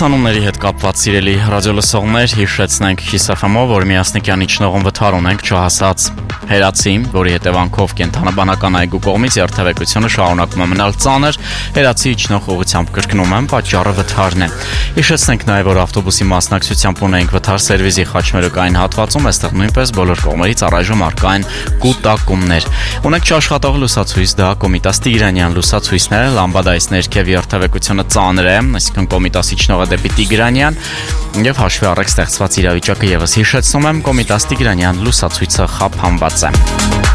Ցանումների հետ կապված սիրելի ռադիոլսողներ, հիշեցնենք Քիսաֆամով, որ Միասնիկյանի ճնողուն վթար ունենք չհասած հերացի, որի հետևանքով կենթանաբանական այգու կողմից երթևեկությունը շարունակում է մնալ ծանր, հերացի իջնող ուղղությամբ կրկնում եմ, պատճառը վթարն է։ Հիշեցնենք նաև, որ ավտոբուսի մասնակցությամբ ունենք վթար սերվիզի խաչմերուկային հատվածում, այստեղ նույնպես բոլոր կողմերից առայժմ առկա են կուտակումներ։ Ունենք չաշխատող լուսացույց, դա Կոմիտաս Տիգրանյան լուսացույցն է, լամբադայից ներքև երթևեկությունը ծանր է, այսինքն Կոմիտասի ճնողը դեպի Տիգրանյան եւ հաշվի առեք ստեղծված իրավիճակը եւս հիշեցնում եմ, Կոմիտաս Տիգրանյան լուսացույցը խափանված է։